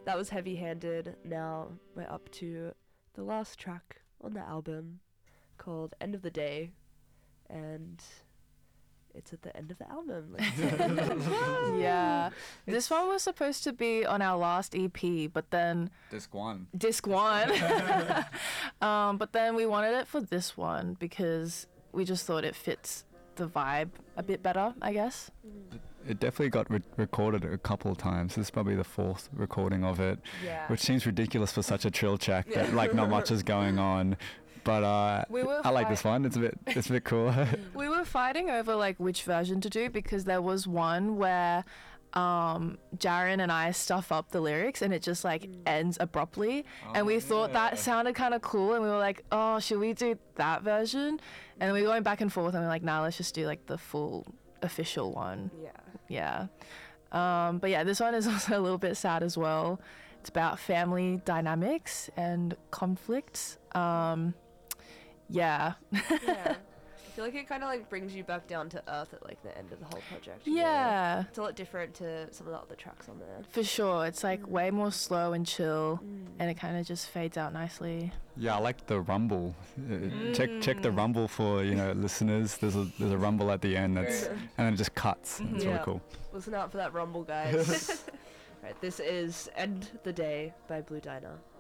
that was Heavy Handed. Now we're up to the last track on the album called End of the Day, and it's at the end of the album. Yeah. This one was supposed to be on our last EP, but then... Disc one. But then we wanted it for this one because we just thought it fits the vibe a bit better, I guess. It definitely got recorded a couple of times. This is probably the fourth recording of it, which seems ridiculous for such a trill track that like not much is going on. But I like this one. It's a bit cool. We were fighting over like which version to do because there was one where Jaren and I stuff up the lyrics and it just like ends abruptly, and we thought that sounded kind of cool, and we were like, oh, should we do that version? And we were going back and forth, and we're like, nah, let's just do like the full official one. But yeah, this one is also a little bit sad as well. It's about family dynamics and conflicts. I feel like it kind of like brings you back down to earth at like the end of the whole project. Yeah. It's a lot different to some of the other tracks on there. For sure. It's like way more slow and chill, and it kind of just fades out nicely. Yeah, I like the rumble. Check the rumble for, listeners. There's a rumble at the end and then it just cuts. It's really cool. Listen out for that rumble, guys. Right, this is End the Day by Blue Diner.